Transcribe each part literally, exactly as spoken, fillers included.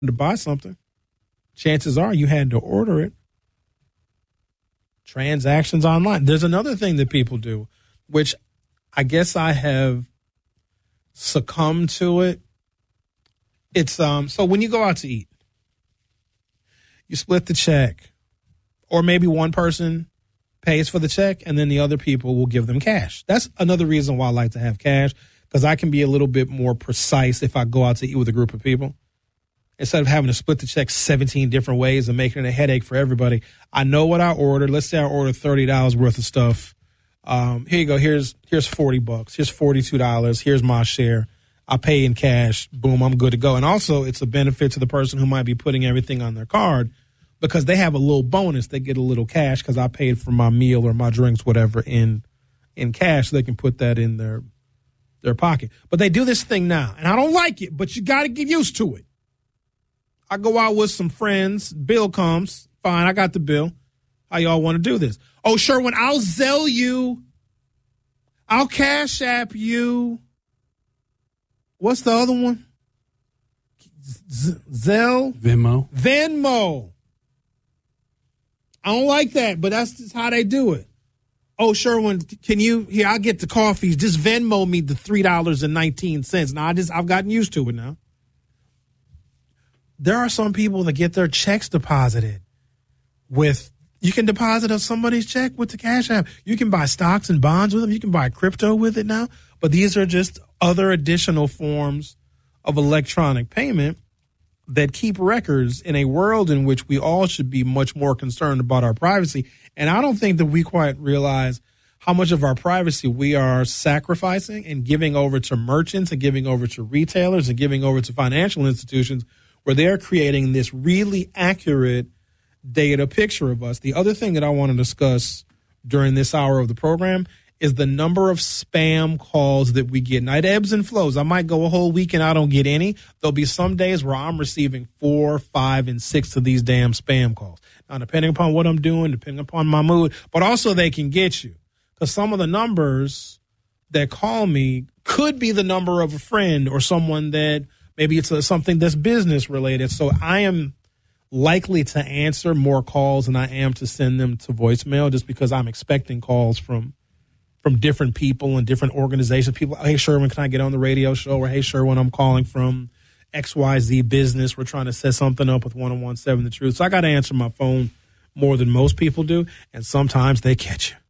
to buy something, chances are you had to order it. Transactions online. There's another thing that people do, which I guess I have succumbed to it. It's um so when you go out to eat, you split the check, or maybe one person pays for the check and then the other people will give them cash. That's another reason why I like to have cash, because I can be a little bit more precise if I go out to eat with a group of people. Instead of having to split the check seventeen different ways and making it a headache for everybody, I know what I ordered. Let's say I ordered thirty dollars worth of stuff. Um, here you go. Here's here's forty bucks. Here's forty-two dollars. Here's my share. I pay in cash. Boom, I'm good to go. And also, it's a benefit to the person who might be putting everything on their card, because they have a little bonus. They get a little cash because I paid for my meal or my drinks, whatever, in in cash. So they can put that in their their pocket. But they do this thing now, and I don't like it, but you got to get used to it. I go out with some friends. Bill comes. Fine, I got the bill. How y'all want to do this? Oh, Sherwin, I'll Zelle you. I'll Cash App you. What's the other one? Z- Zelle? Venmo. Venmo. I don't like that, but that's just how they do it. Oh, Sherwin, can you, here, I'll get the coffees. Just Venmo me the three dollars and nineteen cents. Now, I just, I've gotten used to it now. There are some people that get their checks deposited with, you can deposit somebody's check with the Cash App. You can buy stocks and bonds with them. You can buy crypto with it now. But these are just other additional forms of electronic payment that keep records in a world in which we all should be much more concerned about our privacy. And I don't think that we quite realize how much of our privacy we are sacrificing and giving over to merchants and giving over to retailers and giving over to financial institutions, where they're creating this really accurate data picture of us. The other thing that I want to discuss during this hour of the program is the number of spam calls that we get. Now, it ebbs and flows. I might go a whole week and I don't get any. There'll be some days where I'm receiving four, five, and six of these damn spam calls. Now, depending upon what I'm doing, depending upon my mood, but also they can get you. Because some of the numbers that call me could be the number of a friend or someone that maybe it's a, something that's business related. So I am likely to answer more calls than I am to send them to voicemail, just because I'm expecting calls from from different people and different organizations. People, hey, Sherwin, can I get on the radio show? Or, hey, Sherwin, I'm calling from X Y Z business. We're trying to set something up with one oh one seven The Truth. So I got to answer my phone more than most people do, and sometimes they catch you.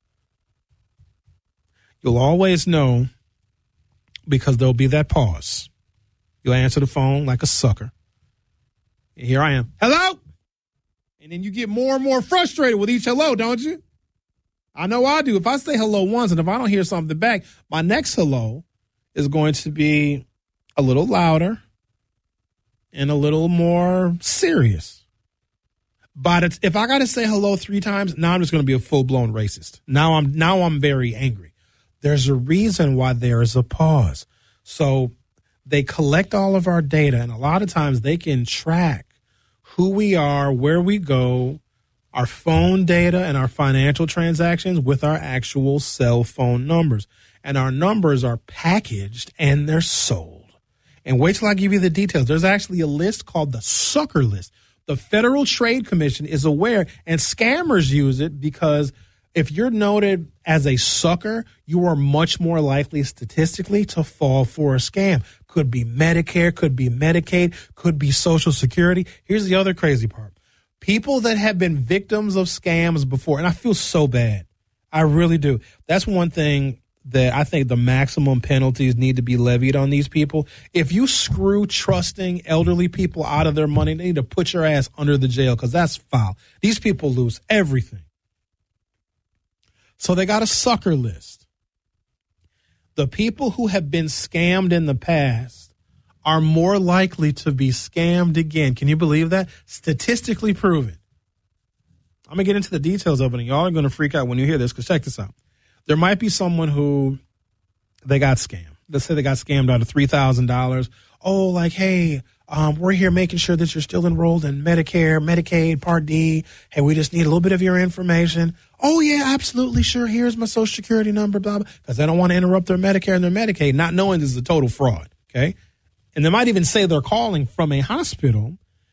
You'll always know, because there'll be that pause. You'll answer the phone like a sucker. And here I am. Hello? And then you get more and more frustrated with each hello, don't you? I know I do. If I say hello once and if I don't hear something back, my next hello is going to be a little louder and a little more serious. But if I got to say hello three times, now I'm just going to be a full-blown racist. Now I'm now I'm very angry. There's a reason why there is a pause. So they collect all of our data, and a lot of times they can track who we are, where we go, our phone data, and our financial transactions with our actual cell phone numbers. And our numbers are packaged and they're sold. And wait till I give you the details. There's actually a list called the sucker list. The Federal Trade Commission is aware, and scammers use it, because if you're noted as a sucker, you are much more likely statistically to fall for a scam. Could be Medicare, could be Medicaid, could be Social Security. Here's the other crazy part. People that have been victims of scams before, and I feel so bad. I really do. That's one thing that I think the maximum penalties need to be levied on these people. If you screw trusting elderly people out of their money, they need to put your ass under the jail, because that's foul. These people lose everything. So they got a sucker list. The people who have been scammed in the past are more likely to be scammed again. Can you believe that? Statistically proven. I'm going to get into the details of it, and y'all are going to freak out when you hear this, because check this out. There might be someone who they got scammed. Let's say they got scammed out of three thousand dollars. Oh, like, hey, um, we're here making sure that you're still enrolled in Medicare, Medicaid, Part D. Hey, we just need a little bit of your information. Oh, yeah, absolutely, sure. Here's my Social Security number, blah, blah, because they don't want to interrupt their Medicare and their Medicaid, not knowing this is a total fraud, okay? And they might even say they're calling from a hospital,